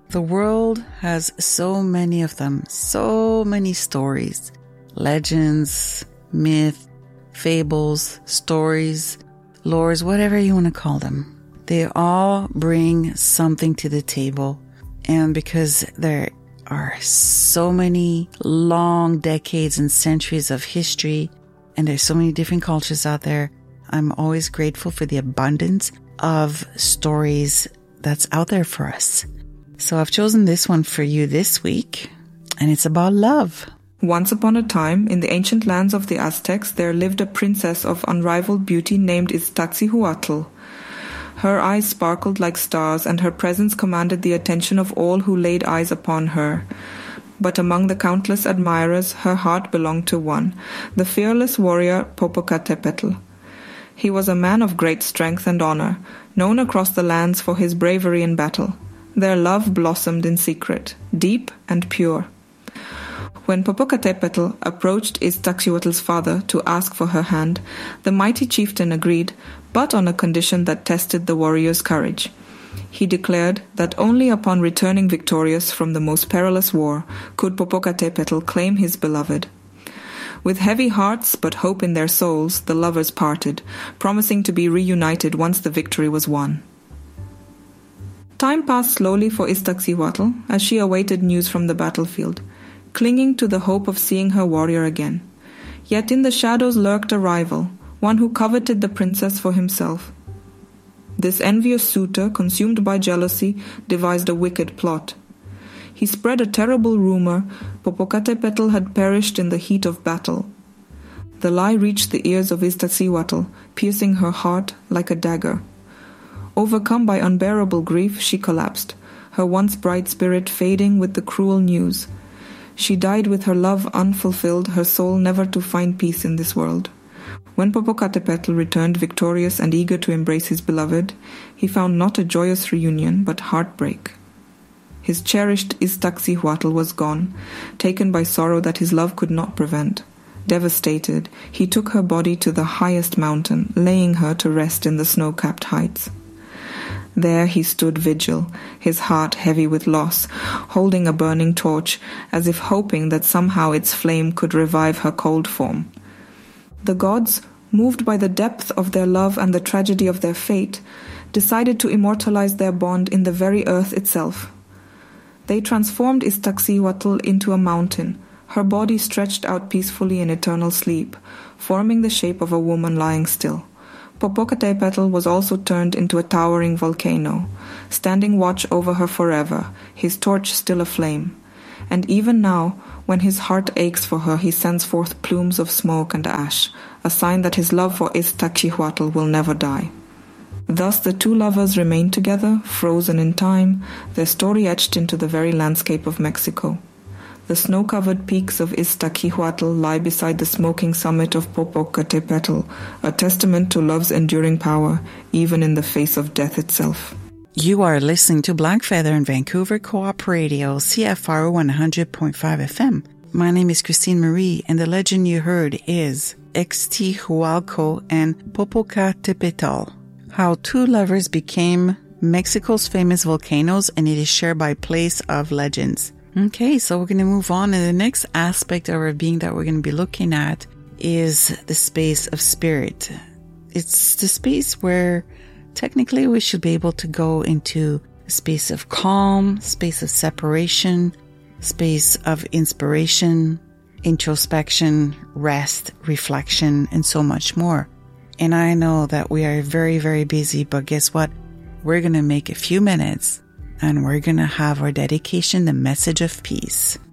The world has so many of them, so many stories, legends, myth, fables, stories, lores, whatever you want to call them. They all bring something to the table. And because there are so many long decades and centuries of history, and there's so many different cultures out there, I'm always grateful for the abundance of stories that's out there for us. So I've chosen this one for you this week, and it's about love. Once upon a time, in the ancient lands of the Aztecs, there lived a princess of unrivaled beauty named Iztaccíhuatl. Her eyes sparkled like stars, and her presence commanded the attention of all who laid eyes upon her. But among the countless admirers, her heart belonged to one, the fearless warrior Popocatépetl. He was a man of great strength and honor, known across the lands for his bravery in battle. Their love blossomed in secret, deep and pure. When Popocatépetl approached Iztaccíhuatl's father to ask for her hand, the mighty chieftain agreed, but on a condition that tested the warrior's courage. He declared that only upon returning victorious from the most perilous war could Popocatépetl claim his beloved. With heavy hearts but hope in their souls, the lovers parted, promising to be reunited once the victory was won. Time passed slowly for Iztaccíhuatl as she awaited news from the battlefield, clinging to the hope of seeing her warrior again. Yet in the shadows lurked a rival, one who coveted the princess for himself. This envious suitor, consumed by jealousy, devised a wicked plot. He spread a terrible rumor Popocatépetl had perished in the heat of battle. The lie reached the ears of Iztaccíhuatl, piercing her heart like a dagger. Overcome by unbearable grief, she collapsed, her once bright spirit fading with the cruel news. She died with her love unfulfilled, her soul never to find peace in this world. When Popocatépetl returned victorious and eager to embrace his beloved, he found not a joyous reunion, but heartbreak. His cherished Iztaccíhuatl was gone, taken by sorrow that his love could not prevent. Devastated, he took her body to the highest mountain, laying her to rest in the snow-capped heights. There he stood vigil, his heart heavy with loss, holding a burning torch, as if hoping that somehow its flame could revive her cold form. The gods, moved by the depth of their love and the tragedy of their fate, decided to immortalize their bond in the very earth itself. They transformed Iztaccíhuatl into a mountain, her body stretched out peacefully in eternal sleep, forming the shape of a woman lying still. Popocatépetl was also turned into a towering volcano, standing watch over her forever, his torch still aflame. And even now, when his heart aches for her, he sends forth plumes of smoke and ash, a sign that his love for Iztaccíhuatl will never die. Thus the two lovers remain together, frozen in time, their story etched into the very landscape of Mexico. The snow-covered peaks of Iztaccíhuatl lie beside the smoking summit of Popocatépetl, a testament to love's enduring power, even in the face of death itself. You are listening to Blackfeather in Vancouver Co-op Radio, CFRO 100.5 FM. My name is Christine Marie, and the legend you heard is Ixtihualco and Popocatépetl, how two lovers became Mexico's famous volcanoes, and it is shared by place of legends. Okay, so we're going to move on, and the next aspect of our being that we're going to be looking at is the space of spirit. It's the space where technically we should be able to go into a space of calm, space of separation, space of inspiration, introspection, rest, reflection, and so much more. And I know that we are very, very busy, but guess what? We're going to make a few minutes and we're going to have our dedication, the message of peace.